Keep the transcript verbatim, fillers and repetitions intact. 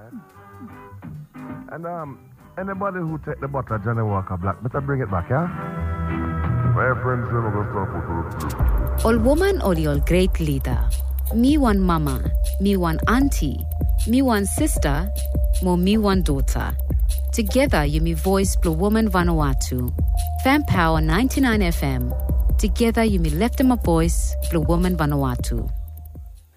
And um, anybody who take the butter Johnny Walker Black, better bring it back, yeah? My friends, you know the stuff. All woman or all great leader. Me one mama, me one auntie, me one sister, more me one daughter. Together you me voice Blue Woman Vanuatu. Fan Power ninety-nine F M. Together you me left in my voice Blue Woman Vanuatu.